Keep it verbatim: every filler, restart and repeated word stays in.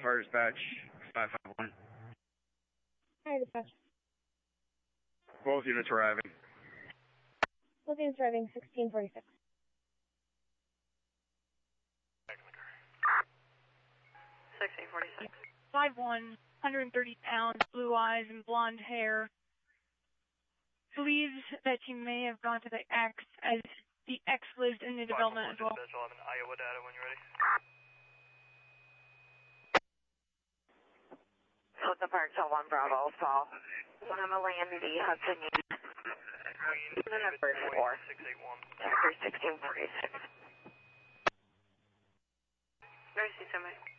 Fire dispatch, five five one. Fire dispatch. Both units arriving. Both units arriving, sixteen forty-six. sixteen forty-six. five one, one hundred thirty pounds, blue eyes and blonde hair. Believes that you may have gone to the X as the X lives in the development as well. Dispatch, I'll have an Iowa data when you're ready. Hudson Park, Till one Bravo, fall. One of Melandy, Hudson, Queen, the number four. six eight one. Number sixteen forty-six. Mercy, somebody.